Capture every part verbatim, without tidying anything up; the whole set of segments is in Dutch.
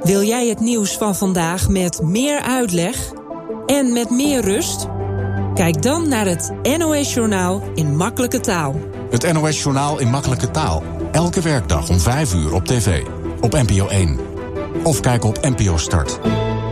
Wil jij het nieuws van vandaag met meer uitleg en met meer rust? Kijk dan naar het N O S-journaal in makkelijke taal. Het N O S-journaal in makkelijke taal. Elke werkdag om vijf uur op tv. Op N P O één. Of kijk op N P O Start.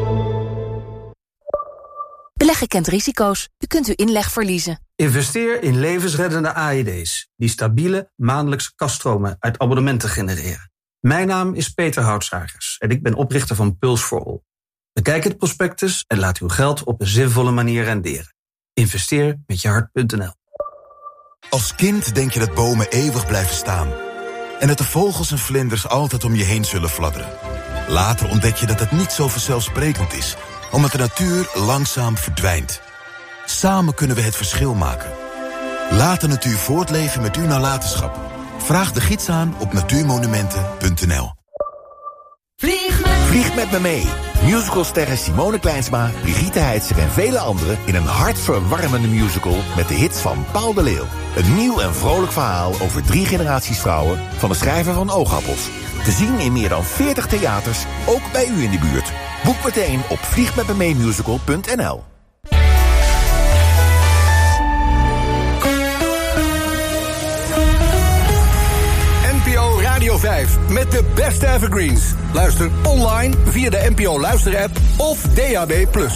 Beleggen kent risico's. U kunt uw inleg verliezen. Investeer in levensreddende A E D's... die stabiele maandelijkse kaststromen uit abonnementen genereren. Mijn naam is Peter Houtsagers en ik ben oprichter van Pulse for All. Bekijk het prospectus en laat uw geld op een zinvolle manier renderen. Investeer met je hart punt n l. Als kind denk je dat bomen eeuwig blijven staan. En dat de vogels en vlinders altijd om je heen zullen fladderen. Later ontdek je dat het niet zo vanzelfsprekend is, omdat de natuur langzaam verdwijnt. Samen kunnen we het verschil maken. Laat de natuur voortleven met uw nalatenschap. Vraag de gids aan op natuurmonumenten punt n l. Vlieg met, Vlieg met me mee. Musicalsterren Simone Kleinsma, Brigitte Heitzer en vele anderen... in een hartverwarmende musical met de hits van Paul de Leeuw. Een nieuw en vrolijk verhaal over drie generaties vrouwen... van de schrijver van Oogappels. Te zien in meer dan veertig theaters, ook bij u in de buurt. Boek meteen op vliegmetmemeemusical punt n l. Radio vijf met de beste evergreens. Luister online via de N P O Luister-app of D A B plus.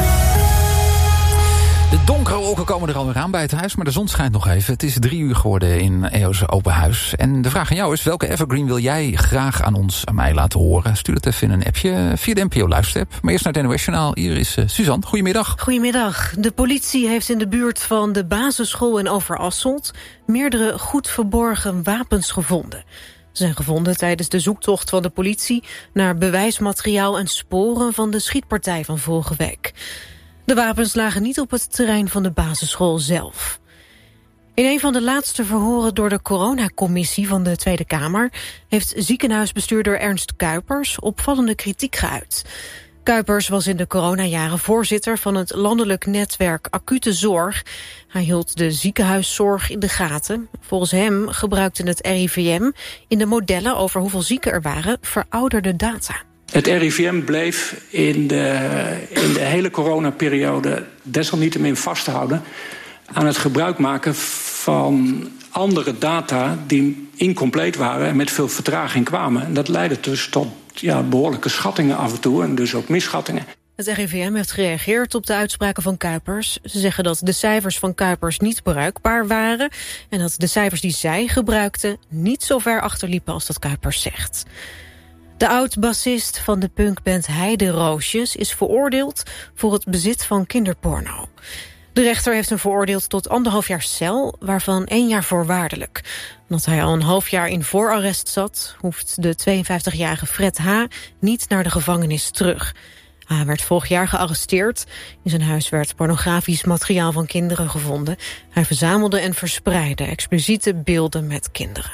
De donkere wolken komen er alweer aan bij het huis, maar de zon schijnt nog even. Het is drie uur geworden in E O's Open Huis. En de vraag aan jou is, welke evergreen wil jij graag aan ons, aan mij laten horen? Stuur het even in een appje via de N P O Luister-app. Maar eerst naar het N O S-journaal. Hier is uh, Suzanne. Goedemiddag. Goedemiddag. De politie heeft in de buurt van de basisschool in Overasselt meerdere goed verborgen wapens gevonden. Ze zijn gevonden tijdens de zoektocht van de politie naar bewijsmateriaal en sporen van de schietpartij van vorige week. De wapens lagen niet op het terrein van de basisschool zelf. In een van de laatste verhoren door de coronacommissie van de Tweede Kamer heeft ziekenhuisbestuurder Ernst Kuipers opvallende kritiek geuit. Kuipers was in de coronajaren voorzitter van het landelijk netwerk Acute Zorg. Hij hield de ziekenhuiszorg in de gaten. Volgens hem gebruikte het R I V M in de modellen over hoeveel zieken er waren verouderde data. Het R I V M bleef in de, in de hele coronaperiode desalniettemin vasthouden aan het gebruik maken van andere data die incompleet waren en met veel vertraging kwamen. En dat leidde dus tot ja, behoorlijke schattingen af en toe en dus ook misschattingen. Het R I V M heeft gereageerd op de uitspraken van Kuipers. Ze zeggen dat de cijfers van Kuipers niet bruikbaar waren en dat de cijfers die zij gebruikten niet zo ver achterliepen als dat Kuipers zegt. De oud-bassist van de punkband Heideroosjes is veroordeeld voor het bezit van kinderporno. De rechter heeft hem veroordeeld tot anderhalf jaar cel, waarvan één jaar voorwaardelijk. Omdat hij al een half jaar in voorarrest zat, hoeft de tweeënvijftigjarige Fred H. niet naar de gevangenis terug. Hij werd vorig jaar gearresteerd. In zijn huis werd pornografisch materiaal van kinderen gevonden. Hij verzamelde en verspreidde expliciete beelden met kinderen.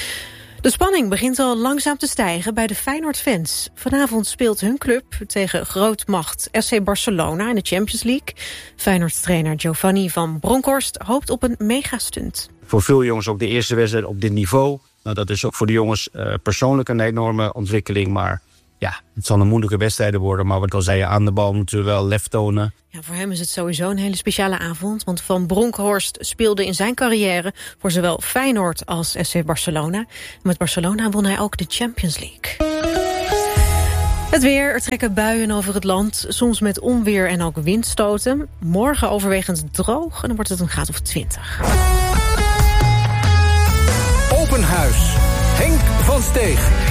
De spanning begint al langzaam te stijgen bij de Feyenoord-fans. Vanavond speelt hun club tegen grootmacht S C Barcelona in de Champions League. Feyenoord-trainer Giovanni van Bronckhorst hoopt op een megastunt. Voor veel jongens ook de eerste wedstrijd op dit niveau. Nou, dat is ook voor de jongens uh, persoonlijk een enorme ontwikkeling. Maar ja, het zal een moeilijke wedstrijd worden. Maar wat ik al zei, aan de bal moeten we wel lef tonen. Ja, voor hem is het sowieso een hele speciale avond. Want Van Bronckhorst speelde in zijn carrière voor zowel Feyenoord als S C Barcelona. En met Barcelona won hij ook de Champions League. Het weer, er trekken buien over het land. Soms met onweer en ook windstoten. Morgen overwegend droog en dan wordt het een graad of twintig. Open Huis. Henk van Steeg.